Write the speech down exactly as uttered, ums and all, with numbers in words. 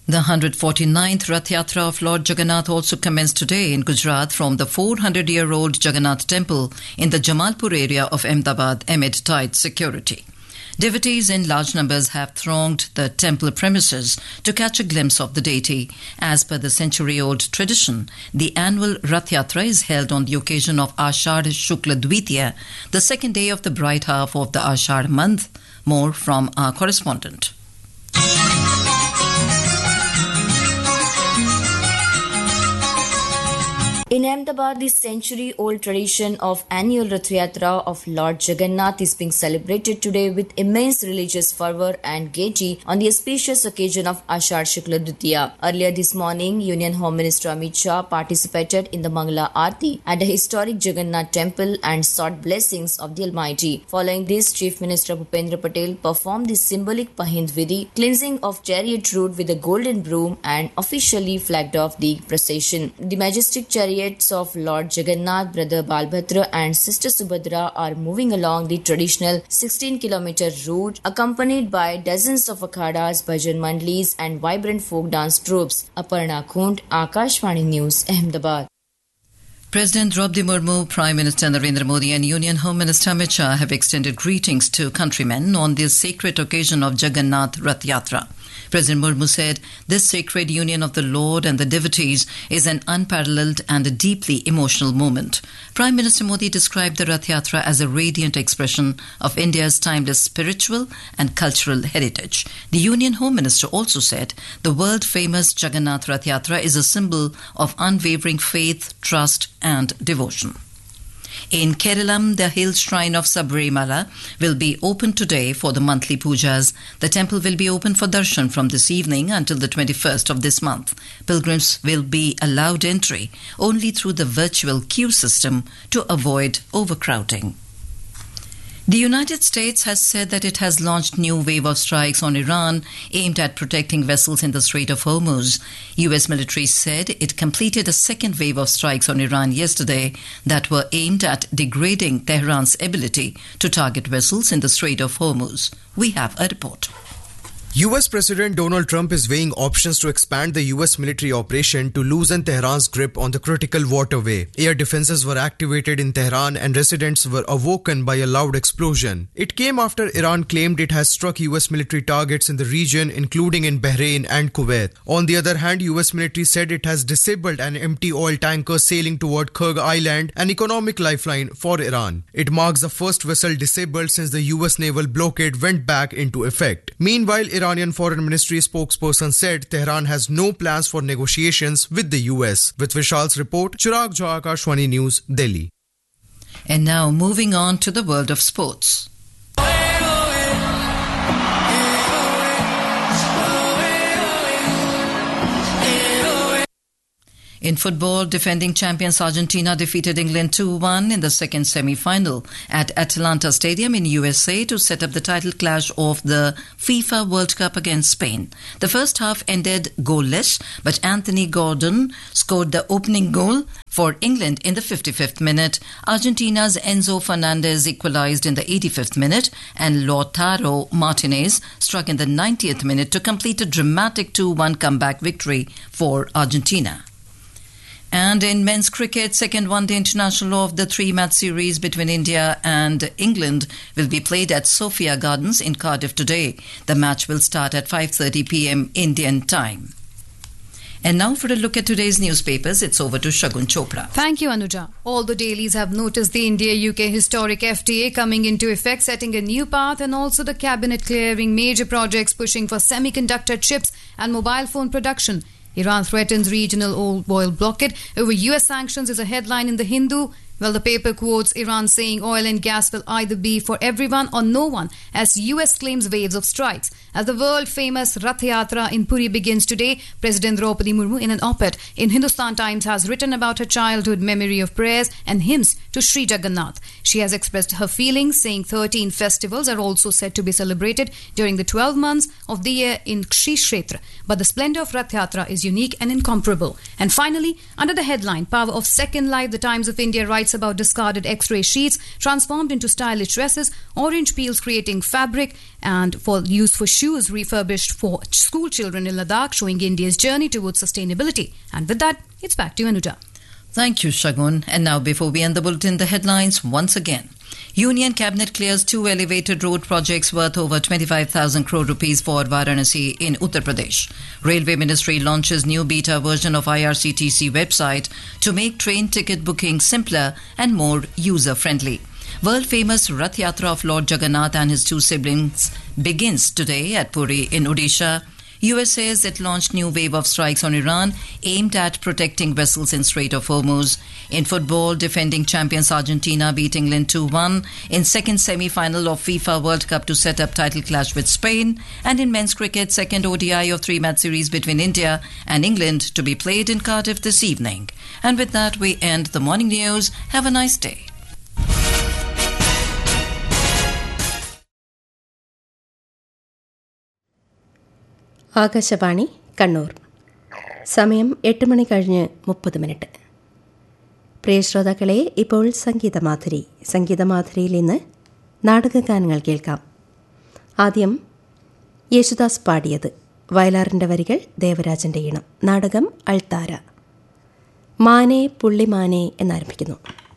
The one hundred forty-ninth Rath Yatra of Lord Jagannath also commenced today in Gujarat from the four hundred year old Jagannath Temple in the Jamalpur area of Ahmedabad amid tight security. Devotees in large numbers have thronged the temple premises to catch a glimpse of the deity. As per the century-old tradition, the annual Rath Yatra is held on the occasion of Ashadh Shukla Dvitiya, the second day of the bright half of the Ashadh month. More from our correspondent. In Ahmedabad, the century-old tradition of annual Rath Yatra of Lord Jagannath is being celebrated today with immense religious fervour and gaiety on the auspicious occasion of Ashadh Shukla Dvitiya. Earlier this morning, Union Home Minister Amit Shah participated in the Mangala Aarti at the historic Jagannath Temple and sought blessings of the Almighty. Following this, Chief Minister Bhupendra Patel performed the symbolic Pahind Vidhi, cleansing of chariot route with a golden broom, and officially flagged off the procession. The majestic chariot of Lord Jagannath, Brother Balbhadra and Sister Subhadra are moving along the traditional sixteen kilometer route, accompanied by dozens of akhadas, bhajan mandlis and vibrant folk dance troupes. Aparna Khund, Akashvani News, Ahmedabad. President Draupadi Murmu, Prime Minister Narendra Modi and Union Home Minister Amit Shah have extended greetings to countrymen on this sacred occasion of Jagannath Rath Yatra. President Murmu said, "This sacred union of the Lord and the devotees is an unparalleled and a deeply emotional moment." Prime Minister Modi described the Rath Yatra as a radiant expression of India's timeless spiritual and cultural heritage. The Union Home Minister also said, "The world-famous Jagannath Rath Yatra is a symbol of unwavering faith, trust and devotion." In Kerala, the hill shrine of Sabarimala will be open today for the monthly pujas. The temple will be open for darshan from this evening until the twenty-first of this month. Pilgrims will be allowed entry only through the virtual queue system to avoid overcrowding. The United States has said that it has launched new wave of strikes on Iran aimed at protecting vessels in the Strait of Hormuz. U S military said it completed a second wave of strikes on Iran yesterday that were aimed at degrading Tehran's ability to target vessels in the Strait of Hormuz. We have a report. U S President Donald Trump is weighing options to expand the U S military operation to loosen Tehran's grip on the critical waterway. Air defenses were activated in Tehran and residents were awoken by a loud explosion. It came after Iran claimed it has struck U S military targets in the region, including in Bahrain and Kuwait. On the other hand, U S military said it has disabled an empty oil tanker sailing toward Kurg Island, an economic lifeline for Iran. It marks the first vessel disabled since the U S naval blockade went back into effect. Meanwhile, Iranian Foreign Ministry spokesperson said Tehran has no plans for negotiations with the U S. With Vishal's report, Chirag Jha, Akashvani News, Delhi. And now moving on to the world of sports. In football, defending champions Argentina defeated England two one in the second semi-final at Atlanta Stadium in U S A to set up the title clash of the FIFA World Cup against Spain. The first half ended goalless, but Anthony Gordon scored the opening goal for England in the fifty-fifth minute. Argentina's Enzo Fernandez equalized in the eighty-fifth minute, and Lautaro Martinez struck in the ninetieth minute to complete a dramatic two one comeback victory for Argentina. And in men's cricket, second one-day international of the three-match series between India and England will be played at Sophia Gardens in Cardiff today. The match will start at five thirty p.m. Indian time. And now for a look at today's newspapers, it's over to Shagun Chopra. Thank you, Anuja. All the dailies have noticed the India-U K historic F T A coming into effect, setting a new path, and also the cabinet clearing major projects pushing for semiconductor chips and mobile phone production. Iran threatens regional oil blockade over U S sanctions is a headline in The Hindu. Well, the paper quotes Iran saying oil and gas will either be for everyone or no one, as U S claims waves of strikes. As the world-famous Rath Yatra in Puri begins today, President Draupadi Murmu, in an op-ed in Hindustan Times, has written about her childhood memory of prayers and hymns to Sri Jagannath. She has expressed her feelings, saying thirteen festivals are also said to be celebrated during the twelve months of the year in Shri Kshetra. But the splendor of Rath Yatra is unique and incomparable. And finally, under the headline, Power of Second Life, the Times of India writes about discarded X-ray sheets transformed into stylish dresses, orange peels creating fabric, and for use for shoes refurbished for school children in Ladakh, showing India's journey towards sustainability. And with that, it's back to you, Anuja. Thank you, Shagun. And now, before we end the bulletin, the headlines once again. Union Cabinet clears two elevated road projects worth over twenty-five thousand crore rupees for Varanasi in Uttar Pradesh. Railway Ministry launches new beta version of I R C T C website to make train ticket booking simpler and more user-friendly. World-famous Rath Yatra of Lord Jagannath and his two siblings begins today at Puri in Odisha. U S says it launched new wave of strikes on Iran aimed at protecting vessels in Strait of Hormuz. In football, defending champions Argentina beat England two one in second semi-final of FIFA World Cup to set up title clash with Spain. And in men's cricket, second O D I of three-match series between India and England to be played in Cardiff this evening. And with that, we end the morning news. Have a nice day. Akashvani Kannur. സമയം എട്ട് മണി കഴിഞ്ഞ് മുപ്പത് minute. പ്രിയ ശ്രോതാക്കളെ, ഇപ്പോൾ സംഗീതമാധുരി. സംഗീതമാധുരിയിൽ ഇന്ന് നാടകഗാനങ്ങൾ കേൾക്കാം. ആദ്യം യേശുദാസ് പാടിയത്. വയലാറിൻ്റെ വരികൾ, ദേവരാജൻ്റെ ഈണം. നാടകം അൾത്താര. മാനേ പുള്ളിമാനേ എന്നാരംഭിക്കുന്നു.